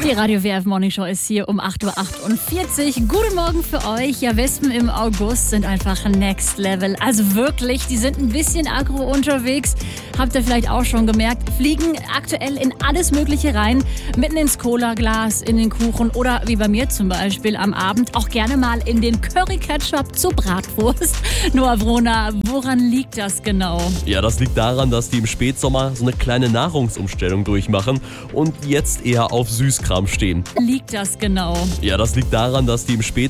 Die Radio WRF Morning Show ist hier um 8.48 Uhr. Guten Morgen für euch. Ja, Wespen im August sind einfach next level. Also wirklich, die sind ein bisschen aggro unterwegs. Habt ihr vielleicht auch schon gemerkt. Fliegen aktuell in alles Mögliche rein. Mitten ins Cola-Glas, in den Kuchen oder wie bei mir zum Beispiel am Abend auch gerne mal in den Curry-Ketchup zur Bratwurst. Noah Brona, woran liegt das genau? Ja, das liegt daran, dass die im Spätsommer so eine kleine Nahrungsumstellung durchmachen und jetzt eher auf Süßkram stehen. Liegt das genau? Ja, das liegt daran, dass die im Spätsommer